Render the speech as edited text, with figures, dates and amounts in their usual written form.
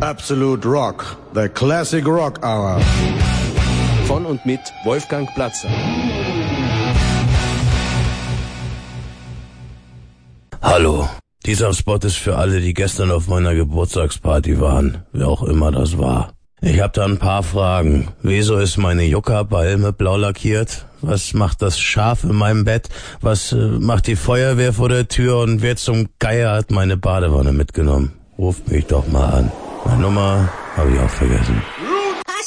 Absolute Rock, the Classic Rock Hour. Von und mit Wolfgang Platzer. Hallo, dieser Spot ist für alle, die gestern auf meiner Geburtstagsparty waren, wer auch immer das war. Ich hab da ein paar Fragen. Wieso ist meine Juckerpalme blau lackiert? Was macht das Schaf in meinem Bett? Was macht die Feuerwehr vor der Tür? Und wer zum Geier hat meine Badewanne mitgenommen? Ruft mich doch mal an. Meine Nummer habe ich auch vergessen.